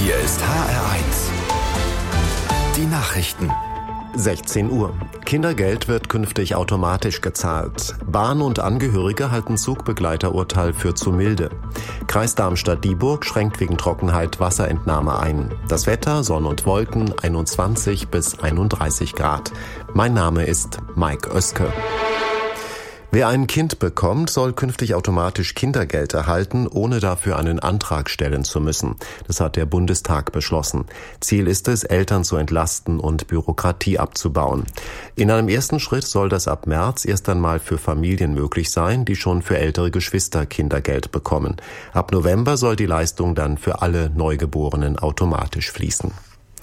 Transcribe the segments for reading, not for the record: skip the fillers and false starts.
Hier ist HR1. Die Nachrichten. 16 Uhr. Kindergeld wird künftig automatisch gezahlt. Bahn und Angehörige halten Zugbegleiterurteil für zu milde. Kreis Darmstadt-Dieburg schränkt wegen Trockenheit Wasserentnahme ein. Das Wetter, Sonne und Wolken, 21 bis 31 Grad. Mein Name ist Mike Oeske. Wer ein Kind bekommt, soll künftig automatisch Kindergeld erhalten, ohne dafür einen Antrag stellen zu müssen. Das hat der Bundestag beschlossen. Ziel ist es, Eltern zu entlasten und Bürokratie abzubauen. In einem ersten Schritt soll das ab März erst einmal für Familien möglich sein, die schon für ältere Geschwister Kindergeld bekommen. Ab November soll die Leistung dann für alle Neugeborenen automatisch fließen.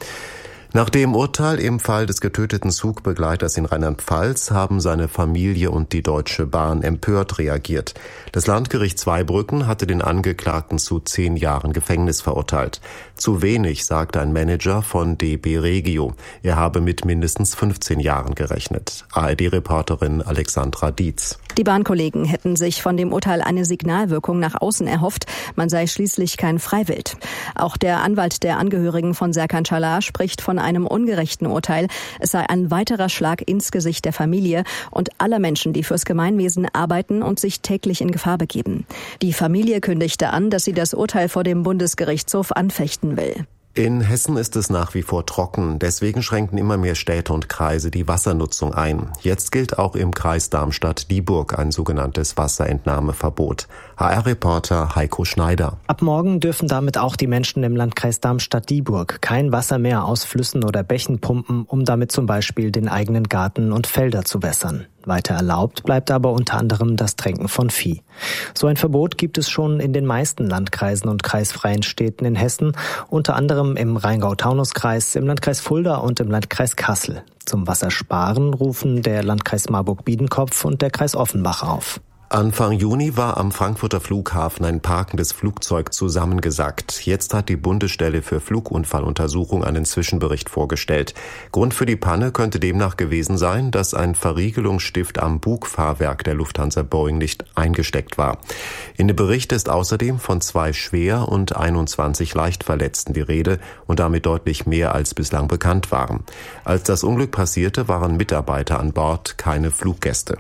Nach dem Urteil im Fall des getöteten Zugbegleiters in Rheinland-Pfalz haben seine Familie und die Deutsche Bahn empört reagiert. Das Landgericht Zweibrücken hatte den Angeklagten zu 10 Jahren Gefängnis verurteilt. Zu wenig, sagte ein Manager von DB Regio. Er habe mit mindestens 15 Jahren gerechnet. ARD-Reporterin Alexandra Dietz. Die Bahnkollegen hätten sich von dem Urteil eine Signalwirkung nach außen erhofft. Man sei schließlich kein Freiwild. Auch der Anwalt der Angehörigen von Serkan Çalar spricht von einem ungerechten Urteil. Es sei ein weiterer Schlag ins Gesicht der Familie und aller Menschen, die fürs Gemeinwesen arbeiten und sich täglich in Gefahr begeben. Die Familie kündigte an, dass sie das Urteil vor dem Bundesgerichtshof anfechten will. In Hessen ist es nach wie vor trocken. Deswegen schränken immer mehr Städte und Kreise die Wassernutzung ein. Jetzt gilt auch im Kreis Darmstadt-Dieburg ein sogenanntes Wasserentnahmeverbot. HR-Reporter Heiko Schneider. Ab morgen dürfen damit auch die Menschen im Landkreis Darmstadt-Dieburg kein Wasser mehr aus Flüssen oder Bächen pumpen, um damit zum Beispiel den eigenen Garten und Felder zu wässern. Weiter erlaubt bleibt aber unter anderem das Tränken von Vieh. So ein Verbot gibt es schon in den meisten Landkreisen und kreisfreien Städten in Hessen, unter anderem im Rheingau-Taunus-Kreis, im Landkreis Fulda und im Landkreis Kassel. Zum Wassersparen rufen der Landkreis Marburg-Biedenkopf und der Kreis Offenbach auf. Anfang Juni war am Frankfurter Flughafen ein parkendes Flugzeug zusammengesackt. Jetzt hat die Bundesstelle für Flugunfalluntersuchung einen Zwischenbericht vorgestellt. Grund für die Panne könnte demnach gewesen sein, dass ein Verriegelungsstift am Bugfahrwerk der Lufthansa Boeing nicht eingesteckt war. In dem Bericht ist außerdem von 2 schwer und 21 Leichtverletzten die Rede und damit deutlich mehr als bislang bekannt waren. Als das Unglück passierte, waren Mitarbeiter an Bord, keine Fluggäste.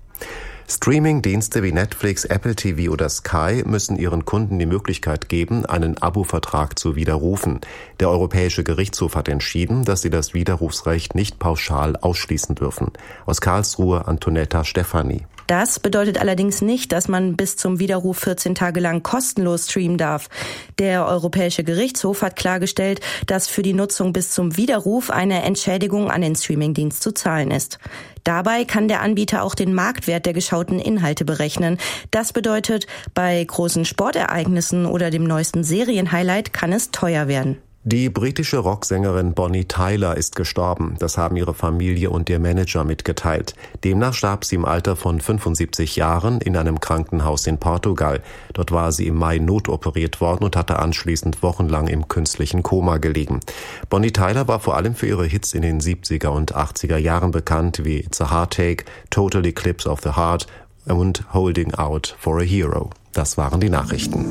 Streaming-Dienste wie Netflix, Apple TV oder Sky müssen ihren Kunden die Möglichkeit geben, einen Abo-Vertrag zu widerrufen. Der Europäische Gerichtshof hat entschieden, dass sie das Widerrufsrecht nicht pauschal ausschließen dürfen. Aus Karlsruhe Antonetta Stefani. Das bedeutet allerdings nicht, dass man bis zum Widerruf 14 Tage lang kostenlos streamen darf. Der Europäische Gerichtshof hat klargestellt, dass für die Nutzung bis zum Widerruf eine Entschädigung an den Streamingdienst zu zahlen ist. Dabei kann der Anbieter auch den Marktwert der geschauten Inhalte berechnen. Das bedeutet, bei großen Sportereignissen oder dem neuesten Serienhighlight kann es teuer werden. Die britische Rocksängerin Bonnie Tyler ist gestorben. Das haben ihre Familie und ihr Manager mitgeteilt. Demnach starb sie im Alter von 75 Jahren in einem Krankenhaus in Portugal. Dort war sie im Mai notoperiert worden und hatte anschließend wochenlang im künstlichen Koma gelegen. Bonnie Tyler war vor allem für ihre Hits in den 70er und 80er Jahren bekannt, wie It's a Heartache, Total Eclipse of the Heart und Holding Out for a Hero. Das waren die Nachrichten.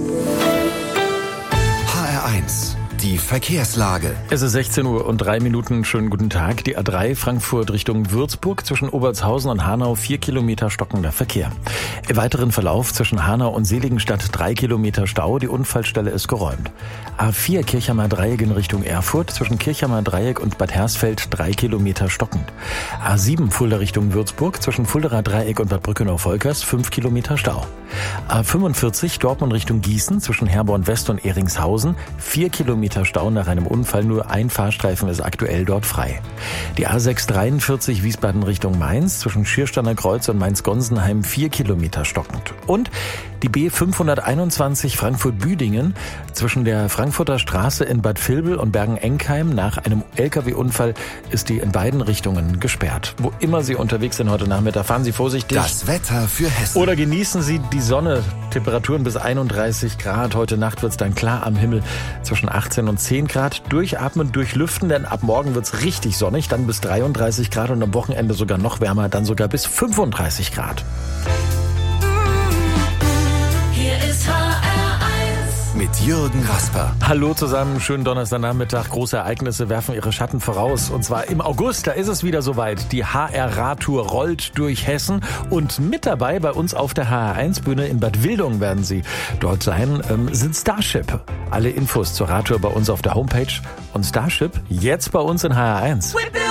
HR1. Die Verkehrslage. Es ist 16:03 Uhr. Schönen guten Tag. Die A3 Frankfurt Richtung Würzburg zwischen Obertshausen und Hanau 4 Kilometer stockender Verkehr. Im weiteren Verlauf zwischen Hanau und Seligenstadt 3 Kilometer Stau. Die Unfallstelle ist geräumt. A4 Kirchheimer Dreieck in Richtung Erfurt zwischen Kirchheimer Dreieck und Bad Hersfeld 3 Kilometer stockend. A7 Fulda Richtung Würzburg zwischen Fulderer Dreieck und Bad Brückenau-Volkers 5 Kilometer Stau. A45 Dortmund Richtung Gießen zwischen Herborn West und Eringshausen 4 Kilometer Stau nach einem Unfall. Nur ein Fahrstreifen ist aktuell dort frei. Die A643 Wiesbaden Richtung Mainz zwischen Schiersteiner Kreuz und Mainz-Gonsenheim 4 Kilometer stockend. Und die B521 Frankfurt-Büdingen zwischen der Frankfurter Straße in Bad Vilbel und Bergen-Enkheim nach einem LKW-Unfall ist die in beiden Richtungen gesperrt. Wo immer Sie unterwegs sind heute Nachmittag, fahren Sie vorsichtig. Das Wetter für Hessen. Oder genießen Sie die Sonne. Temperaturen bis 31 Grad. Heute Nacht wird es dann klar am Himmel zwischen 18 und 10 Grad. Durchatmen, durchlüften, denn ab morgen wird es richtig sonnig. Dann bis 33 Grad und am Wochenende sogar noch wärmer, dann sogar bis 35 Grad. Mit Jürgen Rasper. Hallo zusammen, schönen Donnerstagnachmittag. Große Ereignisse werfen ihre Schatten voraus. Und zwar im August, da ist es wieder soweit. Die HR-Radtour rollt durch Hessen. Und mit dabei bei uns auf der HR1-Bühne in Bad Wildungen werden sie dort sein, sind Starship. Alle Infos zur Radtour bei uns auf der Homepage. Und Starship jetzt bei uns in HR1.